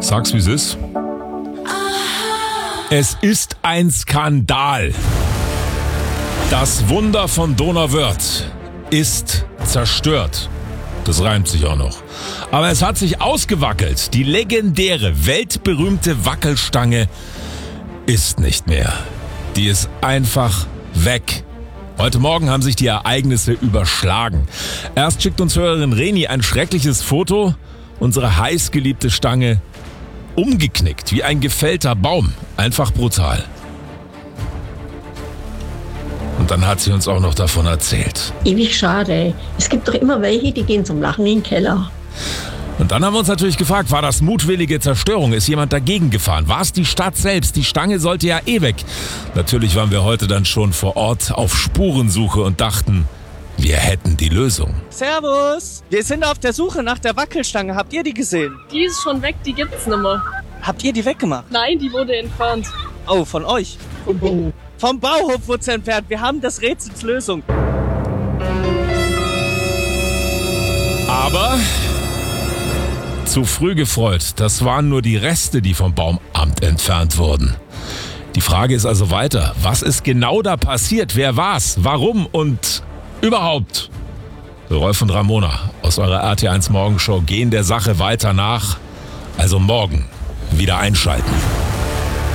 Sag's, wie es ist. Es ist ein Skandal. Das Wunder von Donauwörth ist zerstört. Das reimt sich auch noch. Aber es hat sich ausgewackelt. Die legendäre, weltberühmte Wackelstange ist nicht mehr. Die ist einfach weg. Heute Morgen haben sich die Ereignisse überschlagen. Erst schickt uns Hörerin Reni ein schreckliches Foto. Unsere heißgeliebte Stange umgeknickt, wie ein gefällter Baum. Einfach brutal. Und dann hat sie uns auch noch davon erzählt. Ewig schade. Es gibt doch immer welche, die gehen zum Lachen in den Keller. Und dann haben wir uns natürlich gefragt, war das mutwillige Zerstörung? Ist jemand dagegen gefahren? War es die Stadt selbst? Die Stange sollte ja eh weg. Natürlich waren wir heute dann schon vor Ort auf Spurensuche und dachten, wir hätten die Lösung. Servus! Wir sind auf der Suche nach der Wackelstange. Habt ihr die gesehen? Die ist schon weg, die gibt's nicht mehr. Habt ihr die weggemacht? Nein, die wurde entfernt. Oh, von euch? Vom Bauhof wurde sie entfernt. Wir haben des Rätsels Lösung. Aber zu früh gefreut. Das waren nur die Reste, die vom Baumamt entfernt wurden. Die Frage ist also weiter. Was ist genau da passiert? Wer war's? Warum? Und überhaupt? Rolf und Ramona aus eurer RT1 Morgenshow gehen der Sache weiter nach. Also morgen wieder einschalten.